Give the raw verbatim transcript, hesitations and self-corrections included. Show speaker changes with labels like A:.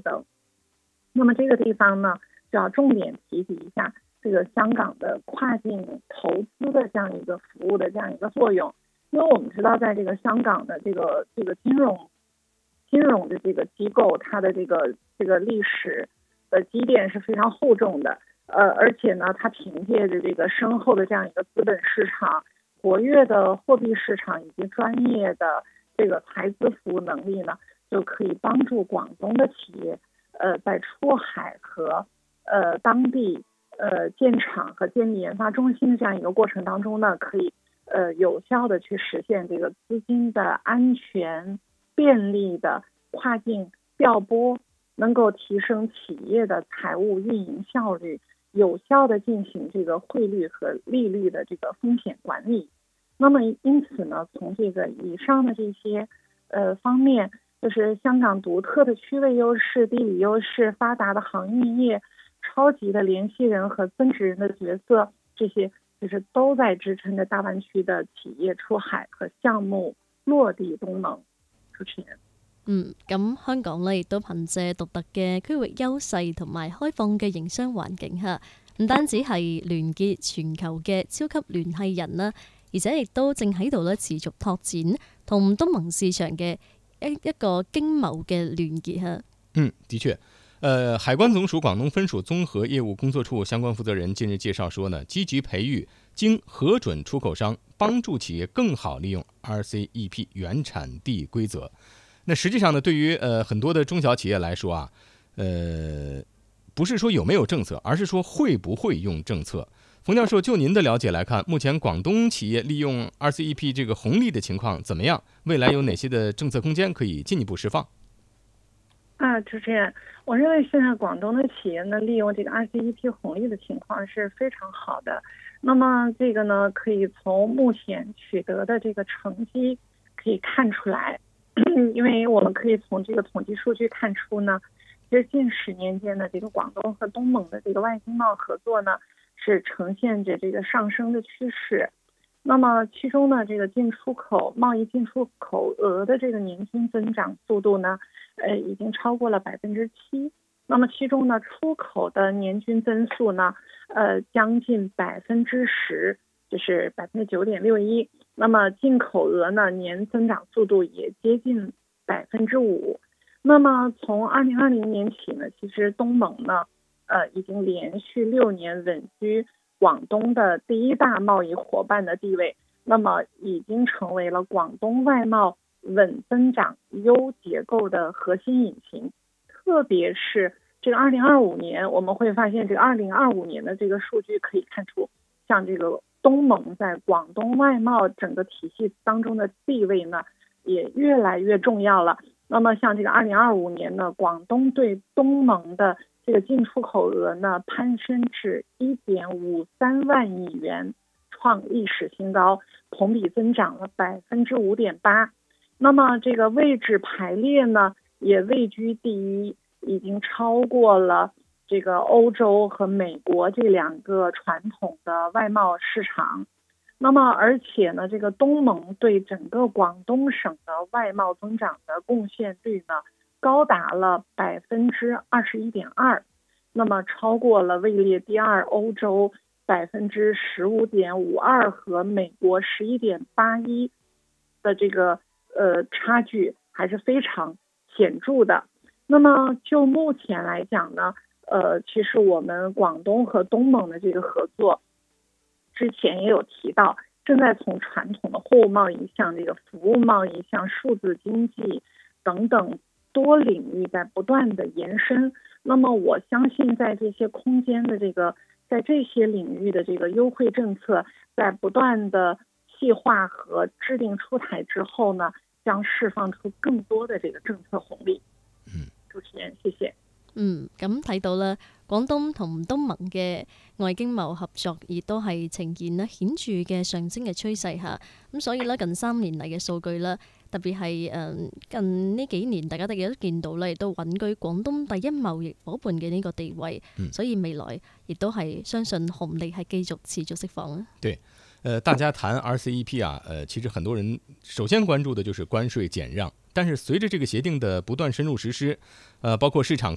A: 等。那么这个地方呢，就要重点提及一下这个香港的跨境投资的这样一个服务的这样一个作用。因为我们知道，在这个香港的这个这个金融金融的这个机构，它的这个这个历史的积淀是非常厚重的，呃，而且呢，它凭借着这个深厚的这样一个资本市场、活跃的货币市场以及专业的这个财资服务能力呢，就可以帮助广东的企业，呃，在出海和呃当地呃建厂和建立研发中心的这样一个过程当中呢，可以呃有效的去实现这个资金的安全、便利的跨境调拨，能够提升企业的财务运营效率，有效的进行这个汇率和利率的这个风险管理。那么因此呢，从这个以上的这些呃方面，就是香港独特的区位优势、地理优势、发达的航运业、超级的联系人和增值人的角色，这些就是都在支撑着大湾区的企業出海和項目落地東盟。主持人，
B: 嗯，咁香港咧亦都憑藉獨特嘅區域優勢同埋開放嘅營商環境下，唔單止係聯結全球嘅超級聯繫人啦，而且亦都正喺度咧持續拓展同東盟市場嘅一一個經貿嘅聯結哈。
C: 嗯，的確。呃，海關總署廣東分署綜合業務工作處相關負責人近日介紹說呢，積極培育經核准出口商，幫助企業更好利用 R C E P 原產地規則。那實際上呢，對於呃很多的中小企業來說啊，呃，不是說有沒有政策，而是說會不會用政策。馮教授，就您的了解來看，目前廣東企業利用 R C E P 這個紅利的情況怎麼樣？未來有哪些的政策空間可以進一步釋放？
A: 啊，主持人，我認為現在廣東的企業呢，利用這個 R C E P 紅利的情況是非常好的。那麼這個呢，可以從目前取得的這個成績可以看出來，因為我們可以從這個統計數據看出呢，其實近十年間的這個廣東和東盟的這個外經貿合作呢，是呈現着這個上升的趨勢。那麼其中呢，這個進出口貿易進出口額的這個年均增長速度呢，呃，已經超過了百分之七。那麼其中呢，出口的年均增速呢，呃，將近百分之十，就是百分之九點六一。那麼進口額呢，年增長速度也接近百分之五。那麼從二零二零年起呢，其實東盟呢，呃，已經連續六年穩居廣東的第一大貿易夥伴的地位，那麼已經成為了廣東外貿穩增長優結構的核心引擎。特別是這個二零二五年，我們會發現這個二零二五年的這個數據可以看出，像這個東盟在廣東外貿整個體系當中的地位呢，也越來越重要了。那麼像這個二零二五年呢，廣東對東盟的這個進出口額呢攀升至一點五三萬億元，創歷史新高，同比增長了百分之五點八。那麼這個位置排列呢，也位居第一，已經超過了這個歐洲和美國這兩個傳統的外貿市場。那麼而且呢，這個東盟對整個廣東省的外貿增長的貢獻率呢，高達了百分之二十一點二，那麼超過了位列第二歐洲百分之十五點五二和美國十一點八一的這個呃差距還是非常顯著的。那麼就目前來講呢，呃，其實我們廣東和東盟的這個合作，之前也有提到，正在從傳統的貨物貿易向這個服務貿易、向數字經濟等等多領域在不斷的延伸。那麼我相信在這些空間的這個在這些領域的這個優惠政策在不斷的細化和制定出台之後呢，將釋放出更多的這個政策紅利。
C: 嗯，
A: 主持人，謝謝。
B: 嗯，咁睇到啦，廣東同東盟嘅外經貿合作亦都係呈現咧顯著嘅上升嘅趨勢下，咁所以咧近三年嚟嘅數據啦，特別係誒近呢幾年，大家都見到咧，亦都穩居廣東第一貿易夥伴嘅呢個地位，
C: 嗯、
B: 所以未來亦都係相信紅利係繼續持續釋放啊。
C: 對，呃，大家談 R C E P 啊，呃，其實很多人首先關注的就是關稅減讓，但是隨着這個協定的不斷深入實施，呃，包括市場